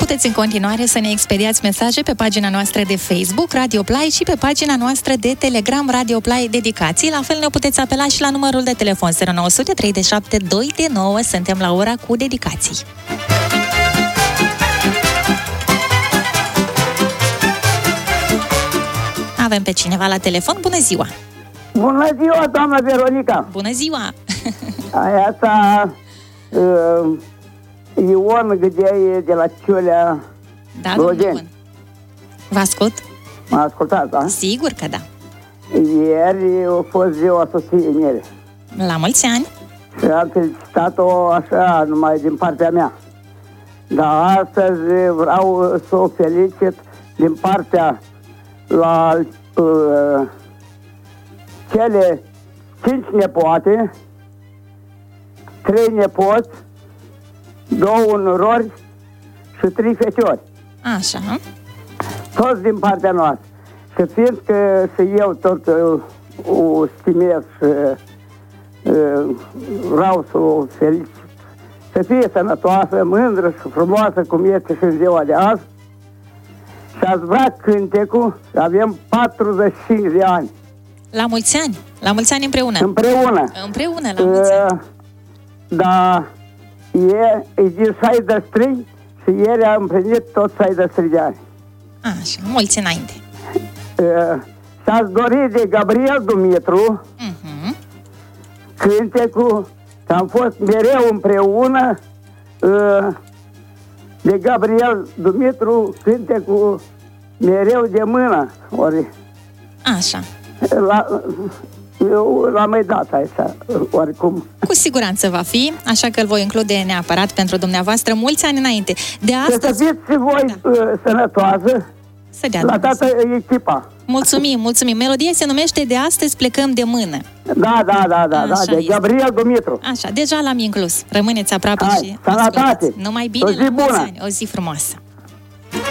Puteți în continuare să ne expediați mesaje pe pagina noastră de Facebook, Radio Play, și pe pagina noastră de Telegram, Radio Play Dedicații. La fel ne puteți apela și la numărul de telefon 0900 37 229. Suntem la ora cu dedicații. Avem pe cineva la telefon. Bună ziua! Bună ziua, doamna Veronica! Bună ziua! Asta Ion Gâdeie de la Ciulea, da, Blogeni. Vă ascult? M-a ascultat, da? Sigur că da. Ieri a fost ziua soției mele. La mulți ani! Și am felicitat-o așa, numai din partea mea. Dar astăzi vreau să o felicit din partea la cele 5 nepoate, 3 nepoți, 2 nurori și 3 fetiori. Așa. Toți din partea noastră. Și fiindcă și eu tot o stimez și vreau să o felicit, să fie sănătoasă, mândră și frumoasă cum este și în ziua de azi. Și ați vrea cântecul, avem 45 de ani. La mulți ani! La mulți ani împreună! Împreună, la mulți ani! Da, e din 63 și ieri a împlinit tot 63 de ani. Așa, mulți înainte. Și ați dori de Gabriel Dumitru cântecul, că am fost mereu împreună, de Gabriel Dumitru cântecul mereu de mână. Ori, așa. Eu l-am mai dat aici, oricum. Cu siguranță va fi, așa că îl voi include neapărat pentru dumneavoastră mulți ani înainte. De astăzi... Să fiți și voi sănătoasă, să dea la toată echipa. Mulțumim, mulțumim. Melodia se numește De astăzi plecăm de mână. Da, de este. Gabriel Dumitru. Așa, deja l-am inclus. Rămâneți aproape și sănătate. Numai bine, la mulți ani. O zi frumoasă.